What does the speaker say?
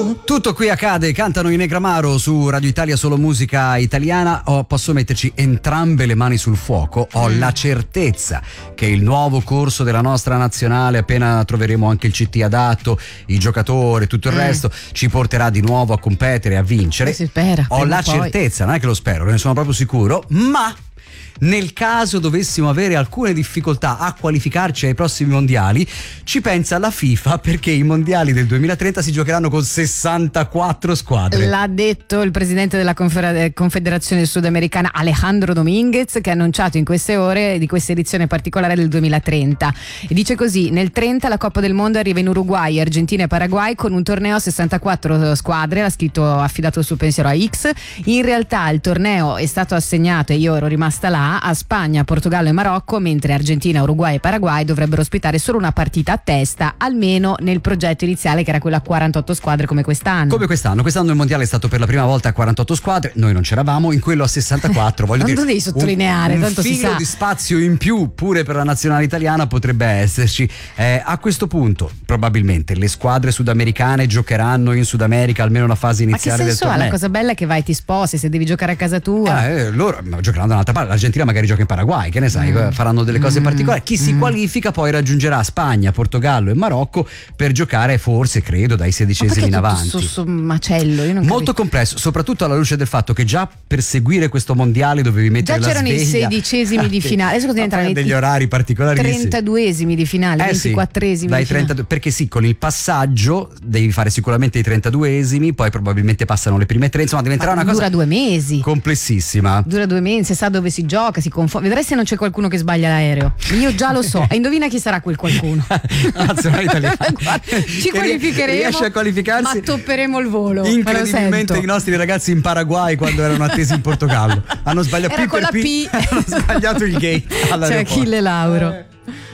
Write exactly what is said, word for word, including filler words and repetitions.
Tutto qui accade, cantano i Negramaro su Radio Italia, solo musica italiana. Oh, posso metterci entrambe le mani sul fuoco. Ho mm. la certezza che il nuovo corso della nostra nazionale, appena troveremo anche il C T adatto, i giocatori, tutto il mm. resto, ci porterà di nuovo a competere, a vincere. Si spera. Ho la poi. certezza, non è che lo spero, ne sono proprio sicuro, ma nel caso dovessimo avere alcune difficoltà a qualificarci ai prossimi mondiali, ci pensa la FIFA, perché i mondiali del duemilatrenta si giocheranno con sessantaquattro squadre. L'ha detto il presidente della Confederazione Sudamericana Alejandro Dominguez, che ha annunciato in queste ore di questa edizione particolare del duemilatrenta, e dice così: nel trenta la Coppa del Mondo arriva in Uruguay, Argentina e Paraguay con un torneo a sessantaquattro squadre. L'ha scritto, affidato il suo pensiero a X. In realtà il torneo è stato assegnato, e io ero rimasta là, a Spagna, Portogallo e Marocco, mentre Argentina, Uruguay e Paraguay dovrebbero ospitare solo una partita a testa, almeno nel progetto iniziale, che era quello a quarantotto squadre come quest'anno. Come quest'anno, quest'anno il mondiale è stato per la prima volta a quarantotto squadre, noi non c'eravamo, in quello a sessantaquattro, voglio non dire, devi sottolineare, un, tanto un si filo sa. di spazio in più pure per la nazionale italiana potrebbe esserci. Eh, a questo punto probabilmente le squadre sudamericane giocheranno in Sud America almeno la fase iniziale del torneo. Ma che senso ha? La cosa bella è che vai, ti sposi, se devi giocare a casa tua. Eh, loro giocheranno da un'altra parte, l'Argentina magari gioca in Paraguay, che ne sai, mm. faranno delle cose mm. particolari. Chi si mm. qualifica poi raggiungerà Spagna, Portogallo e Marocco per giocare, forse, credo, dai sedicesimi in avanti. Tutto sto macello, io non molto capito. complesso, soprattutto alla luce del fatto che già per seguire questo mondiale dovevi mettere già la c'erano sveglia. i sedicesimi di finale, adesso diventano degli orari particolarissimi, trentaduesimi di finale, eh ventiquattresimi sì, dai di finale. trentadue, perché sì, con il passaggio devi fare sicuramente i trentaduesimi, poi probabilmente passano le prime tre, insomma diventerà Ma una dura cosa due mesi complessissima. Dura due mesi, si sa dove si gioca, si confonde. Vedrai se non c'è qualcuno che sbaglia l'aereo. Io già lo so. E indovina chi sarà quel qualcuno. Nazionale italiana. Ci qualificheremo, riesce a qualificarsi, ma topperemo il volo. Incredibilmente i nostri ragazzi in Paraguay, quando erano attesi in Portogallo, hanno sbagliato Era P con per la P, P. hanno sbagliato il gate all'aeroporto. Cioè Achille Lauro.